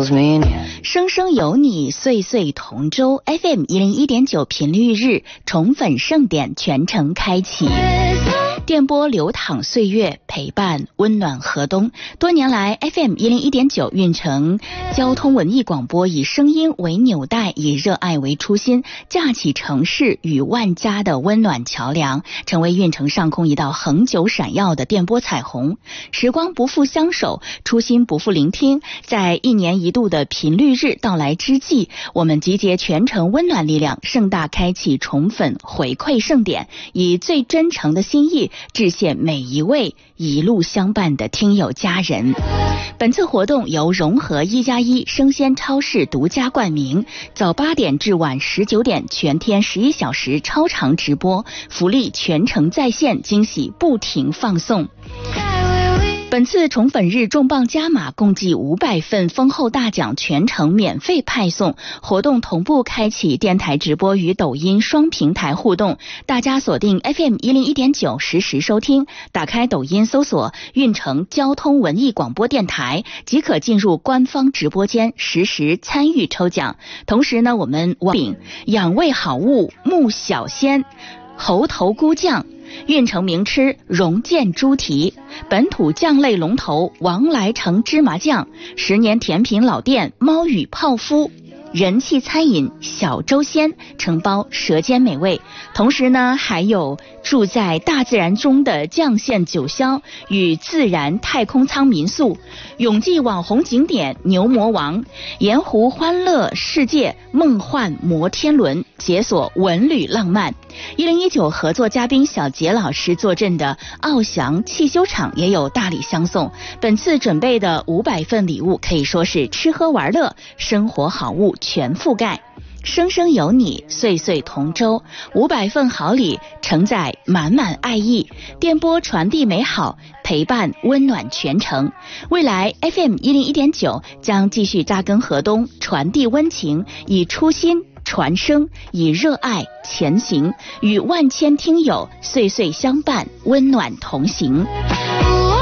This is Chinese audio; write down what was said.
tells me. 生生有你，岁岁同舟。 FM 101.9频率日宠粉盛典全程开启，电波流淌岁月，陪伴温暖河东。多年来 FM 101.9运城交通文艺广播以声音为纽带，以热爱为初心，架起城市与万家的温暖桥梁，成为运城上空一道恒久闪耀的电波彩虹。时光不负相守，初心不负聆听，在一年一度的频率日到来之际，我们集结全城温暖力量，盛大开启宠粉回馈盛典，以最真诚的心意致谢每一位一路相伴的听友家人。本次活动由融合1+1生鲜超市独家冠名，早8点至晚19点全天11小时超长直播，福利全程在线，惊喜不停放送。本次宠粉日重磅加码，共计500份丰厚大奖全程免费派送，活动同步开启电台直播与抖音双平台互动，大家锁定 FM 101.9实时收听，打开抖音搜索运城交通文艺广播电台，即可进入官方直播间实时参与抽奖。同时呢，我们饼养胃好物木小鲜猴头菇酱，运城名吃荣建猪蹄，本土酱类龙头王来成芝麻酱，10年甜品老店猫语泡芙，人气餐饮小周鲜承包舌尖美味。同时呢，还有住在大自然中的绛县九霄与自然太空舱民宿，永记网红景点牛魔王，盐湖欢乐世界梦幻摩天轮，解锁文旅浪漫。1019合作嘉宾小杰老师坐镇的奥翔汽修厂也有大礼相送。本次准备的500份礼物可以说是吃喝玩乐生活好物全覆盖。生生有你，岁岁同舟，500份好礼承载满满爱意，电波传递美好，陪伴温暖全城。未来 FM 101.9将继续扎根河东，传递温情，以初心传声，以热爱前行，与万千听友岁岁相伴，温暖同行。